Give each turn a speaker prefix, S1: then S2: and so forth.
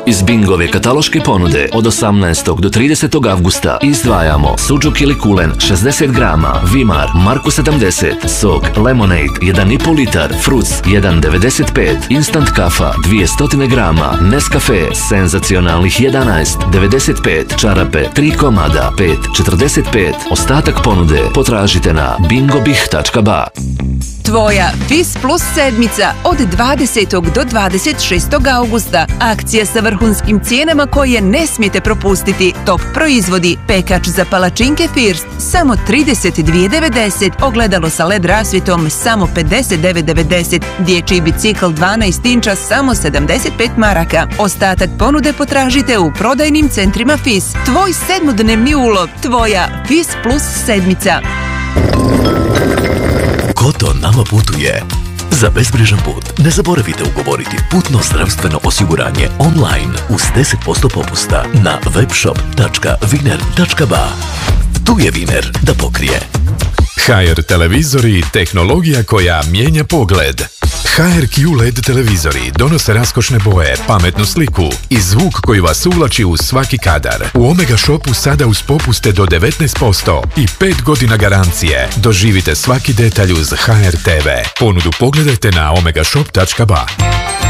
S1: Iz Bingove kataloške ponude od 18. do 30. avgusta izdvajamo suđuk ili kulen 60 grama, Vimar, Marko 70, sok, Lemonade 1,5 litar, Fruits 1,95, instant kafa 200 grama, Nescafe senzacionalnih 11,95, čarape 3 komada 5,45. Ostatak ponude potražite na bingobih.ba.
S2: Tvoja Vis Plus sedmica od 20. do 26. augusta. Akcija sa vrhunskim cijenama koje ne smijete propustiti. Top proizvodi: pekač za palačinke First samo 32,90, ogledalo sa LED rasvjetom samo 59,90, dječji bicikl 12 inča samo 75 maraka. Ostatak ponude potražite u prodajnim centrima FIS. Tvoj sedmodnevni ulov, tvoja Vis Plus sedmica.
S3: Koto nama putuje. Za bezbrižan put ne zaboravite ugovoriti putno zdravstveno osiguranje online uz 10% popusta na webshop.viner.ba. Tu je Viner da pokrije.
S4: HR televizori, tehnologija koja mijenja pogled. HR QLED televizori donose raskošne boje, pametnu sliku i zvuk koji vas uvlači u svaki kadar. U Omega Shopu sada uz popuste do 19% i 5 godina garancije. Doživite svaki detalj uz HR TV. Ponudu pogledajte na omegashop.ba.